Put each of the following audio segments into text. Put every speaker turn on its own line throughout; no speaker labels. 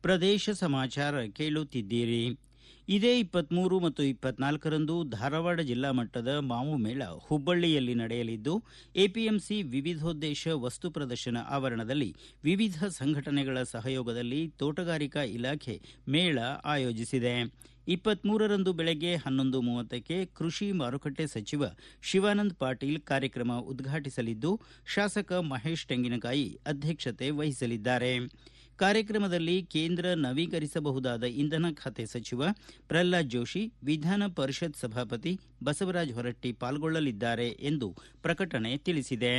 ಪ್ರದೇಶ ಸಮಾಚಾರ ಕೇಳುತ್ತಿದ್ದೀರಿ. ಇದೇ 23 ಮತ್ತು 24ರಂದು ಧಾರವಾಡ ಜಿಲ್ಲಾ ಮಟ್ಟದ ಮಾವು ಮೇಳ ಹುಬ್ಬಳ್ಳಿಯಲ್ಲಿ ನಡೆಯಲಿದ್ದು, ಎಪಿಎಂಸಿ ವಿವಿಧೋದ್ದೇಶ ವಸ್ತು ಪ್ರದರ್ಶನ ಆವರಣದಲ್ಲಿ ವಿವಿಧ ಸಂಘಟನೆಗಳ ಸಹಯೋಗದಲ್ಲಿ ತೋಟಗಾರಿಕಾ ಇಲಾಖೆ ಮೇಳ ಆಯೋಜಿಸಿದೆ. 23ರಂದು ಬೆಳಗ್ಗೆ 11:30ಕ್ಕೆ ಕೃಷಿ ಮಾರುಕಟ್ಟೆ ಸಚಿವ ಶಿವಾನಂದ ಪಾಟೀಲ್ ಕಾರ್ಯಕ್ರಮ ಉದ್ಘಾಟಿಸಲಿದ್ದು, ಶಾಸಕ ಮಹೇಶ್ ತೆಂಗಿನಕಾಯಿ ಅಧ್ಯಕ್ಷತೆ ವಹಿಸಲಿದ್ದಾರೆ. ಕಾರ್ಯಕ್ರಮದಲ್ಲಿ ಕೇಂದ್ರ ನವೀಕರಿಸಬಹುದಾದ ಇಂಧನ ಖಾತೆ ಸಚಿವ ಪ್ರಹ್ಲಾದ್ ಜೋಶಿ, ವಿಧಾನ ಪರಿಷತ್ ಸಭಾಪತಿ ಬಸವರಾಜ ಹೊರಟ್ಟಿ ಪಾಲ್ಗೊಳ್ಳಲಿದ್ದಾರೆ ಎಂದು ಪ್ರಕಟಣೆ ತಿಳಿಸಿದೆ.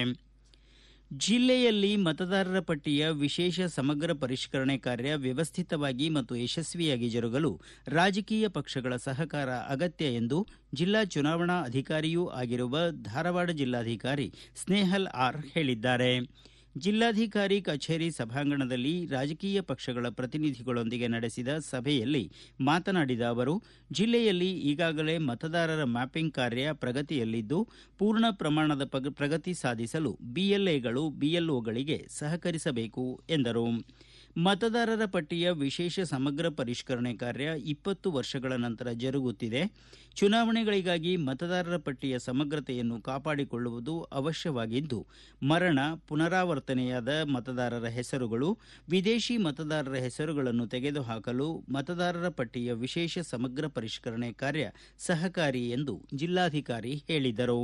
ಜಿಲ್ಲೆಯಲ್ಲಿ ಮತದಾರರ ಪಟ್ಟಿಯ ವಿಶೇಷ ಸಮಗ್ರ ಪರಿಷ್ಕರಣೆ ಕಾರ್ಯ ವ್ಯವಸ್ಥಿತವಾಗಿ ಮತ್ತು ಯಶಸ್ವಿಯಾಗಿ ಜರುಗಲು ರಾಜಕೀಯ ಪಕ್ಷಗಳ ಸಹಕಾರ ಅಗತ್ಯ ಎಂದು ಜಿಲ್ಲಾ ಚುನಾವಣಾ ಅಧಿಕಾರಿಯೂ ಆಗಿರುವ ಧಾರವಾಡ ಜಿಲ್ಲಾಧಿಕಾರಿ ಸ್ನೇಹಲ್ ಆರ್ ಹೇಳಿದ್ದಾರೆ. ಜಿಲ್ಲಾಧಿಕಾರಿ ಕಚೇರಿ ಸಭಾಂಗಣದಲ್ಲಿ ರಾಜಕೀಯ ಪಕ್ಷಗಳ ಪ್ರತಿನಿಧಿಗಳೊಂದಿಗೆ ನಡೆಸಿದ ಸಭೆಯಲ್ಲಿ ಮಾತನಾಡಿದ ಅವರು, ಜಿಲ್ಲೆಯಲ್ಲಿ ಈಗಾಗಲೇ ಮತದಾರರ ಮ್ಯಾಪಿಂಗ್ ಕಾರ್ಯ ಪ್ರಗತಿಯಲ್ಲಿದ್ದು, ಪೂರ್ಣ ಪ್ರಮಾಣದ ಪ್ರಗತಿ ಸಾಧಿಸಲು ಬಿಎಲ್ಎಗಳು ಬಿಎಲ್ಒಗಳಿಗೆ ಸಹಕರಿಸಬೇಕು ಎಂದರು. ಮತದಾರರ ಪಟ್ಟಿಯ ವಿಶೇಷ ಸಮಗ್ರ ಪರಿಷ್ಕರಣೆ ಕಾರ್ಯ 20 ವರ್ಷಗಳ ನಂತರ ಜರುಗುತ್ತಿದೆ. ಚುನಾವಣೆಗಳಿಗಾಗಿ ಮತದಾರರ ಪಟ್ಟಿಯ ಸಮಗ್ರತೆಯನ್ನು ಕಾಪಾಡಿಕೊಳ್ಳುವುದು ಅವಶ್ಯವಾಗಿದ್ದು, ಮರಣ, ಪುನರಾವರ್ತನೆಯಾದ ಮತದಾರರ ಹೆಸರುಗಳು, ವಿದೇಶಿ ಮತದಾರರ ಹೆಸರುಗಳನ್ನು ತೆಗೆದುಹಾಕಲು ಮತದಾರರ ಪಟ್ಟಿಯ ವಿಶೇಷ ಸಮಗ್ರ ಪರಿಷ್ಕರಣೆ ಕಾರ್ಯ ಸಹಕಾರಿ ಎಂದು ಜಿಲ್ಲಾಧಿಕಾರಿ ಹೇಳಿದರು.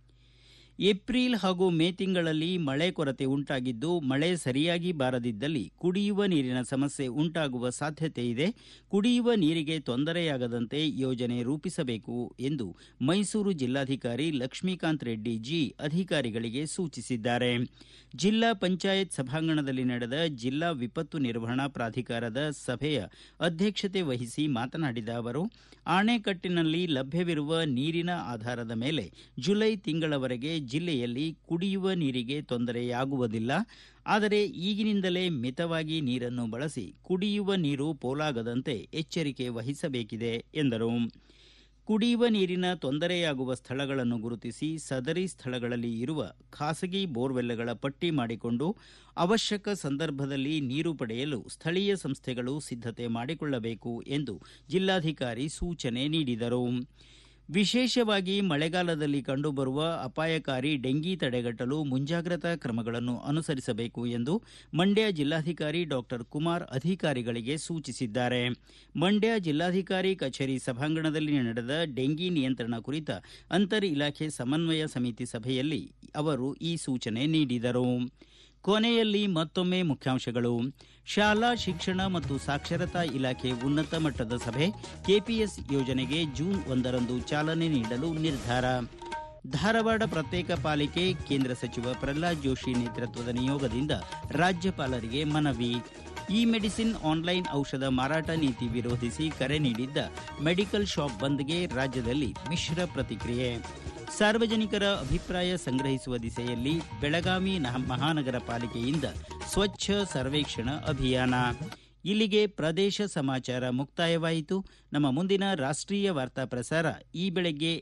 ಏಪ್ರಿಲ್ ಹಾಗೂ ಮೇ ತಿಂಗಳಲ್ಲಿ ಮಳೆ ಕೊರತೆ ಉಂಟಾಗಿದ್ದು, ಮಳೆ ಸರಿಯಾಗಿ ಬಾರದಿದ್ದಲ್ಲಿ ಕುಡಿಯುವ ನೀರಿನ ಸಮಸ್ಯೆ ಉಂಟಾಗುವ ಸಾಧ್ಯತೆ ಇದೆ. ಕುಡಿಯುವ ನೀರಿಗೆ ತೊಂದರೆಯಾಗದಂತೆ ಯೋಜನೆ ರೂಪಿಸಬೇಕು ಎಂದು ಮೈಸೂರು ಜಿಲ್ಲಾಧಿಕಾರಿ ಲಕ್ಷ್ಮೀಕಾಂತ್ ರೆಡ್ಡಿ ಜಿ ಅಧಿಕಾರಿಗಳಿಗೆ ಸೂಚಿಸಿದ್ದಾರೆ. ಜಿಲ್ಲಾ ಪಂಚಾಯತ್ ಸಭಾಂಗಣದಲ್ಲಿ ನಡೆದ ಜಿಲ್ಲಾ ವಿಪತ್ತು ನಿರ್ವಹಣಾ ಪ್ರಾಧಿಕಾರದ ಸಭೆಯ ಅಧ್ಯಕ್ಷತೆ ವಹಿಸಿ ಮಾತನಾಡಿದ ಅವರು, ಆಣೆಕಟ್ಟಿನಲ್ಲಿ ಲಭ್ಯವಿರುವ ನೀರಿನ ಆಧಾರದ ಮೇಲೆ ಜುಲೈ ತಿಂಗಳವರೆಗೆ ಜಿಲ್ಲೆಯಲ್ಲಿ ಕುಡಿಯುವ ನೀರಿಗೆ ತೊಂದರೆಯಾಗುವುದಿಲ್ಲ. ಆದರೆ ಈಗಿನಿಂದಲೇ ಮಿತವಾಗಿ ನೀರನ್ನು ಬಳಸಿ ಕುಡಿಯುವ ನೀರು ಪೋಲಾಗದಂತೆ ಎಚ್ಚರಿಕೆ ವಹಿಸಬೇಕಿದೆ ಎಂದರು. ಕುಡಿಯುವ ನೀರಿನ ತೊಂದರೆಯಾಗುವ ಸ್ಥಳಗಳನ್ನು ಗುರುತಿಸಿ ಸದರಿ ಸ್ಥಳಗಳಲ್ಲಿ ಇರುವ ಖಾಸಗಿ ಬೋರ್ವೆಲ್ಗಳ ಪಟ್ಟಿ ಮಾಡಿಕೊಂಡು ಅವಶ್ಯಕ ಸಂದರ್ಭದಲ್ಲಿ ನೀರು ಪಡೆಯಲು ಸ್ಥಳೀಯ ಸಂಸ್ಥೆಗಳು ಸಿದ್ಧತೆ ಮಾಡಿಕೊಳ್ಳಬೇಕು ಎಂದು ಜಿಲ್ಲಾಧಿಕಾರಿ ಸೂಚನೆ ನೀಡಿದರು. ವಿಶೇಷವಾಗಿ ಮಳೆಗಾಲದಲ್ಲಿ ಕಂಡುಬರುವ ಅಪಾಯಕಾರಿ ಡೆಂಗಿ ತಡೆಗಟ್ಟಲು ಮುಂಜಾಗ್ರತಾ ಕ್ರಮಗಳನ್ನು ಅನುಸರಿಸಬೇಕು ಎಂದು ಮಂಡ್ಯ ಜಿಲ್ಲಾಧಿಕಾರಿ ಡಾಕ್ಟರ್ ಕುಮಾರ್ ಅಧಿಕಾರಿಗಳಿಗೆ ಸೂಚಿಸಿದ್ದಾರೆ. ಮಂಡ್ಯ ಜಿಲ್ಲಾಧಿಕಾರಿ ಕಚೇರಿ ಸಭಾಂಗಣದಲ್ಲಿ ನಡೆದ ಡೆಂಗಿ ನಿಯಂತ್ರಣ ಕುರಿತ ಅಂತರ್ ಇಲಾಖೆ ಸಮನ್ವಯ ಸಮಿತಿ ಸಭೆಯಲ್ಲಿ ಅವರು ಈ ಸೂಚನೆ ನೀಡಿದರು. ಕೊನೆಯಲ್ಲಿ ಮತ್ತೊಮ್ಮೆ ಮುಖ್ಯಾಂಶಗಳು. ಶಾಲಾ ಶಿಕ್ಷಣ ಮತ್ತು ಸಾಕ್ಷರತಾ ಇಲಾಖೆ ಉನ್ನತ ಮಟ್ಟದ ಸಭೆ, ಕೆಪಿಎಸ್ ಯೋಜನೆಗೆ ಜೂನ್ 1ರಂದು ಚಾಲನೆ ನೀಡಲು ನಿರ್ಧಾರ. ಧಾರವಾಡ ಪ್ರತ್ಯೇಕ ಪಾಲಿಕೆ, ಕೇಂದ್ರ ಸಚಿವ ಪ್ರಹ್ಲಾದ್ ಜೋಶಿ ನೇತೃತ್ವದ ನಿಯೋಗದಿಂದ ರಾಜ್ಯಪಾಲರಿಗೆ ಮನವಿ. ಇ ಮೆಡಿಸಿನ್ ಆನ್ಲೈನ್ ಔಷಧ ಮಾರಾಟ ನೀತಿ ವಿರೋಧಿಸಿ ಕರೆ ನೀಡಿದ್ದ ಮೆಡಿಕಲ್ ಶಾಪ್ ಬಂದ್ಗೆ ರಾಜ್ಯದಲ್ಲಿ ಮಿಶ್ರ ಪ್ರತಿಕ್ರಿಯೆ. ಸಾರ್ವಜನಿಕರ ಅಭಿಪ್ರಾಯ ಸಂಗ್ರಹಿಸುವ ದಿಸೆಯಲ್ಲಿ ಬೆಳಗಾವಿ ಮಹಾನಗರ ಪಾಲಿಕೆಯಿಂದ ಸ್ವಚ್ಛ ಸರ್ವೇಕ್ಷಣ ಅಭಿಯಾನ. ಇಲ್ಲಿಗೆ ಪ್ರದೇಶ ಸಮಾಚಾರ ಮುಕ್ತಾಯವಾಯಿತು. ನಮ್ಮ ಮುಂದಿನ ರಾಷ್ಟ್ರೀಯ ವಾರ್ತಾ ಪ್ರಸಾರ ಈ ಬೆಳಗ್ಗೆ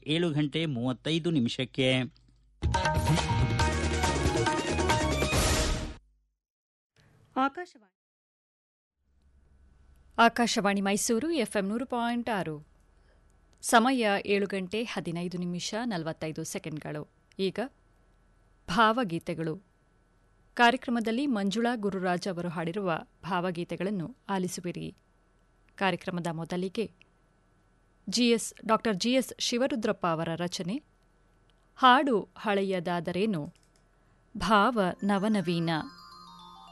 7:35.
ಆಕಾಶವಾಣಿ ಮೈಸೂರು ಎಫ್ಎಂ 100.6. ಸಮಯ 7:15 ಈಗ ಭಾವಗೀತೆಗಳು. ಕಾರ್ಯಕ್ರಮದಲ್ಲಿ ಮಂಜುಳಾ ಗುರುರಾಜ್ ಅವರು ಹಾಡಿರುವ ಭಾವಗೀತೆಗಳನ್ನು ಆಲಿಸುವಿರಿ. ಕಾರ್ಯಕ್ರಮದ ಮೊದಲಿಗೆ ಡಾಕ್ಟರ್ ಜಿಎಸ್ ಶಿವರುದ್ರಪ್ಪ ಅವರ ರಚನೆ. ಹಾಡು ಹಳೆಯದಾದರೇನು, ಭಾವ ನವನವೀನ.